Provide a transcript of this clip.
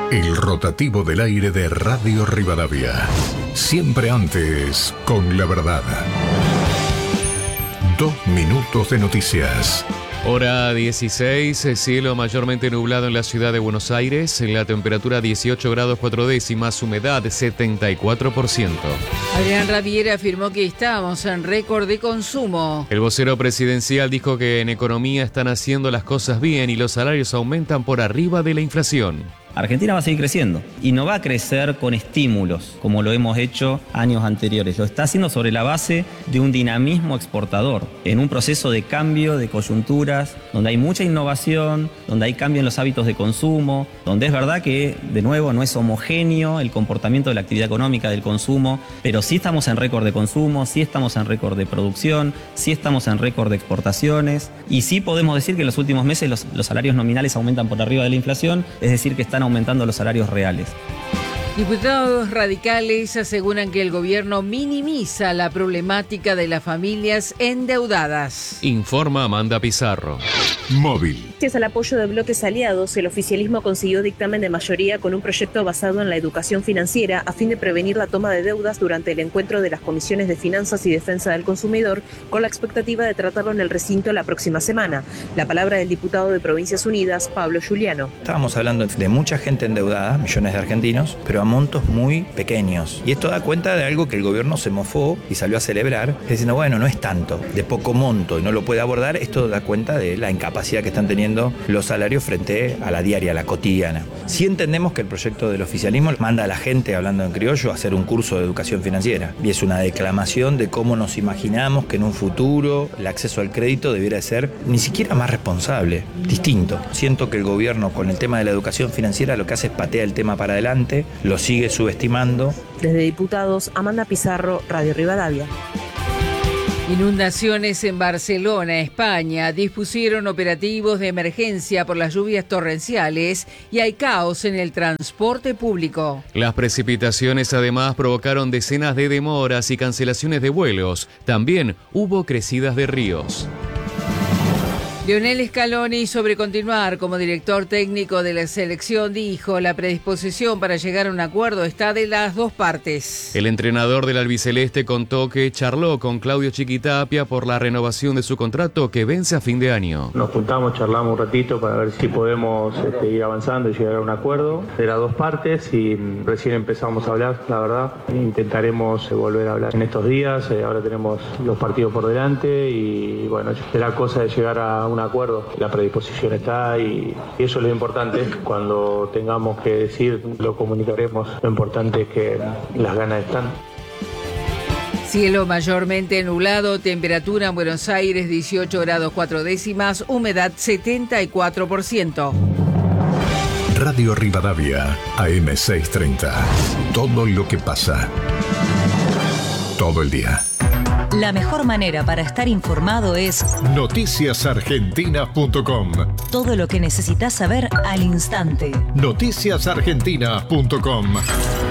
El rotativo del aire de Radio Rivadavia. Siempre antes, con la verdad. 2 minutos de noticias. Hora 16, cielo mayormente nublado en la ciudad de Buenos Aires, la temperatura 18 grados 4 décimas, humedad 74%. Adrián Raviera afirmó que estamos en récord de consumo. El vocero presidencial dijo que en economía están haciendo las cosas bien y los salarios aumentan por arriba de la inflación. Argentina va a seguir creciendo y no va a crecer con estímulos como lo hemos hecho años anteriores. Lo está haciendo sobre la base de un dinamismo exportador, en un proceso de cambio de coyunturas, donde hay mucha innovación, donde hay cambio en los hábitos de consumo, donde es verdad que, de nuevo, no es homogéneo el comportamiento de la actividad económica del consumo, pero sí estamos en récord de consumo, sí estamos en récord de producción, sí estamos en récord de exportaciones y sí podemos decir que en los últimos meses los salarios nominales aumentan por arriba de la inflación, es decir, que están aumentando los salarios reales. Diputados radicales aseguran que el gobierno minimiza la problemática de las familias endeudadas. Informa Amanda Pizarro. Móvil. Gracias al apoyo de bloques aliados, el oficialismo consiguió dictamen de mayoría con un proyecto basado en la educación financiera a fin de prevenir la toma de deudas durante el encuentro de las comisiones de Finanzas y Defensa del Consumidor, con la expectativa de tratarlo en el recinto la próxima semana. La palabra del diputado de Provincias Unidas, Pablo Giuliano. Estábamos hablando de mucha gente endeudada, millones de argentinos, pero a montos muy pequeños. Y esto da cuenta de algo que el gobierno se mofó y salió a celebrar, diciendo, bueno, no es tanto, de poco monto y no lo puede abordar. Esto da cuenta de la incapacidad que están teniendo los salarios frente a la diaria, a la cotidiana. Sí entendemos que el proyecto del oficialismo manda a la gente, hablando en criollo, a hacer un curso de educación financiera. Y es una declamación de cómo nos imaginamos que en un futuro el acceso al crédito debiera ser ni siquiera más responsable, distinto. Siento que el gobierno con el tema de la educación financiera lo que hace es patea el tema para adelante, lo sigue subestimando. Desde Diputados, Amanda Pizarro, Radio Rivadavia. Inundaciones en Barcelona, España, dispusieron operativos de emergencia por las lluvias torrenciales y hay caos en el transporte público. Las precipitaciones además provocaron decenas de demoras y cancelaciones de vuelos. También hubo crecidas de ríos. Lionel Scaloni, sobre continuar como director técnico de la selección, dijo: la predisposición para llegar a un acuerdo está de las dos partes. El entrenador del albiceleste contó que charló con Claudio Chiquitapia por la renovación de su contrato que vence a fin de año. Nos juntamos, charlamos un ratito para ver si podemos ir avanzando y llegar a un acuerdo de las dos partes y recién empezamos a hablar, la verdad. Intentaremos volver a hablar en estos días, ahora tenemos los partidos por delante y bueno, será cosa de llegar a un acuerdo. La predisposición está y eso es lo importante. Cuando tengamos que decir, lo comunicaremos. Lo importante es que las ganas están. Cielo mayormente nublado, temperatura en Buenos Aires 18 grados 4 décimas, humedad 74%. Radio Rivadavia, AM 630. Todo lo que pasa. Todo el día. La mejor manera para estar informado es noticiasargentinas.com. Todo lo que necesitas saber al instante. Noticiasargentinas.com.